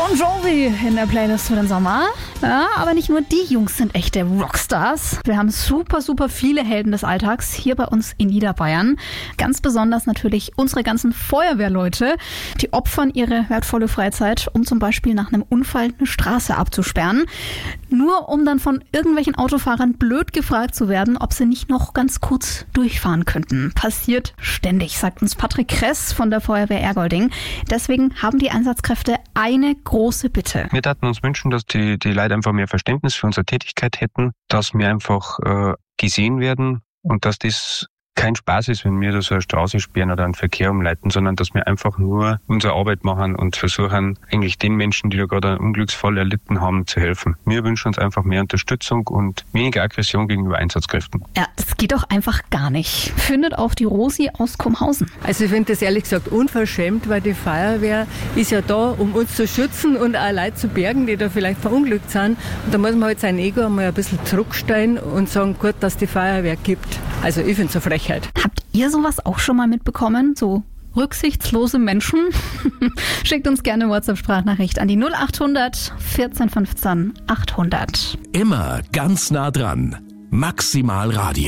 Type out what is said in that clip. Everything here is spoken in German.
Bon Jovi in der Playlist für den Sommer. Ja, aber nicht nur die Jungs sind echte Rockstars. Wir haben super viele Helden des Alltags hier bei uns in Niederbayern. Ganz besonders natürlich unsere ganzen Feuerwehrleute. Die opfern ihre wertvolle Freizeit, um zum Beispiel nach einem Unfall eine Straße abzusperren. Nur um dann von irgendwelchen Autofahrern blöd gefragt zu werden, ob sie nicht noch ganz kurz durchfahren könnten. Passiert ständig, sagt uns Patrick Kress von der Feuerwehr Ergolding. Deswegen haben die Einsatzkräfte eine große Bitte. Wir würden uns wünschen, dass die Leute einfach mehr Verständnis für unsere Tätigkeit hätten, dass wir einfach gesehen werden und dass das kein Spaß ist, wenn wir da so eine Straße sperren oder einen Verkehr umleiten, sondern dass wir einfach nur unsere Arbeit machen und versuchen, eigentlich den Menschen, die da gerade einen Unglücksfall erlitten haben, zu helfen. Wir wünschen uns einfach mehr Unterstützung und weniger Aggression gegenüber Einsatzkräften. Ja, das geht doch einfach gar nicht, findet auch die Rosi aus Kumhausen. Also ich finde das ehrlich gesagt unverschämt, weil die Feuerwehr ist ja da, um uns zu schützen und auch Leute zu bergen, die da vielleicht verunglückt sind. Und da muss man halt sein Ego einmal ein bisschen zurückstellen und sagen, gut, dass die Feuerwehr gibt. Also ich finde es eine Frechheit. Habt ihr sowas auch schon mal mitbekommen? So rücksichtslose Menschen? Schickt uns gerne eine WhatsApp-Sprachnachricht an die 0800 14 15 800. Immer ganz nah dran. Maximal Radio.